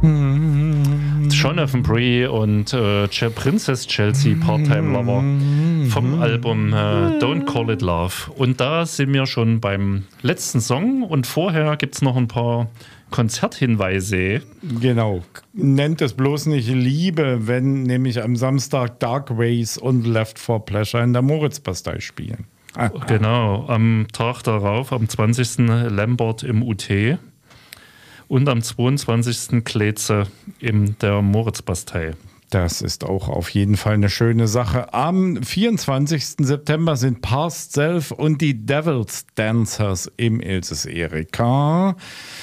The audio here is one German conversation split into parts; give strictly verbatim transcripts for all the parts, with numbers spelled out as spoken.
Jonathan Bree und äh, Princess Chelsea, Part-Time Lover, vom Album äh, Don't Call It Love. Und da sind wir schon beim letzten Song und vorher gibt es noch ein paar Konzerthinweise. Genau. Nennt es bloß nicht Liebe, wenn nämlich am Samstag Dark Race und Left for Pleasure in der Moritzbastei spielen. Ah. Genau, am Tag darauf, am zwanzigsten Lambert im U T und am zweiundzwanzigsten Kleze in der Moritzbastei. Das ist auch auf jeden Fall eine schöne Sache. Am vierundzwanzigsten September sind Past Self und die Devil's Dancers im Ilses Erika.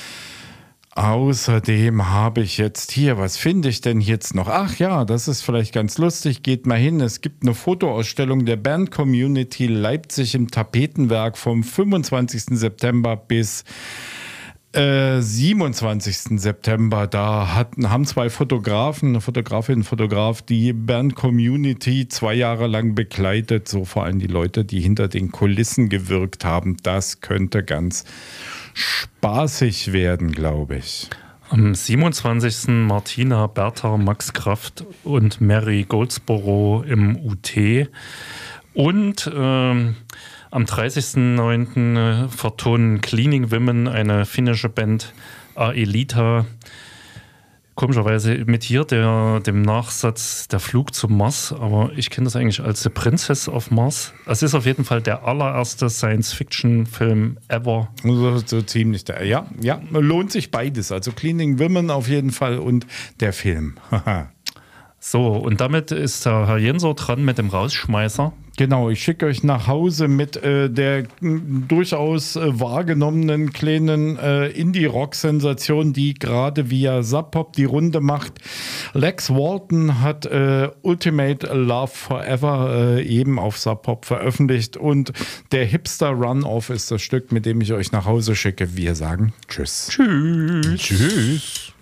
Außerdem habe ich jetzt hier, was finde ich denn jetzt noch? Ach ja, das ist vielleicht ganz lustig, geht mal hin. Es gibt eine Fotoausstellung der Band Community Leipzig im Tapetenwerk vom fünfundzwanzigsten September bis äh, siebenundzwanzigsten September. Da hatten, haben zwei Fotografen, eine Fotografin, ein Fotograf, die Band Community zwei Jahre lang begleitet. So vor allem die Leute, die hinter den Kulissen gewirkt haben. Das könnte ganz spaßig werden, glaube ich. Am siebenundzwanzigsten Martina, Bertha, Max Kraft und Mary Goldsboro im U T. Und ähm, am dreißigsten neunten Äh, vertonen Cleaning Women, eine finnische Band, Aelita. Komischerweise mit hier der, dem Nachsatz Der Flug zum Mars, aber ich kenne das eigentlich als The Princess of Mars. Es ist auf jeden Fall der allererste Science-Fiction-Film ever. So, so ziemlich der. Ja, ja, lohnt sich beides. Also Cleaning Women auf jeden Fall und der Film. So, und damit ist der Herr Jenser dran mit dem Rausschmeißer. Genau, ich schicke euch nach Hause mit äh, der m, durchaus äh, wahrgenommenen kleinen äh, Indie-Rock-Sensation, die gerade via Sub Pop die Runde macht. Lex Walton hat äh, Ultimate Love Forever äh, eben auf Sub Pop veröffentlicht und der Hipster Run-Off ist das Stück, mit dem ich euch nach Hause schicke. Wir sagen Tschüss. Tschüss. Tschüss.